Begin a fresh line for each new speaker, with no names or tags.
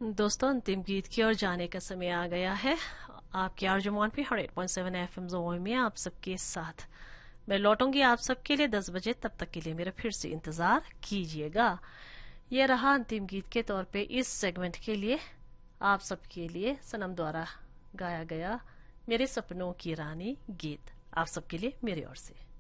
दोस्तों, अंतिम गीत की ओर जाने का समय आ गया है। आपके आरजुमान पे 108.7 एफएम जोन में आप सबके साथ मैं लौटूंगी आप सबके लिए 10 बजे। तब तक के लिए मेरा फिर से इंतजार कीजिएगा। यह रहा अंतिम गीत के तौर पे इस सेगमेंट के लिए आप सबके लिए सनम द्वारा गाया गया मेरे सपनों की रानी गीत आप सबके लिए मेरी ओर से।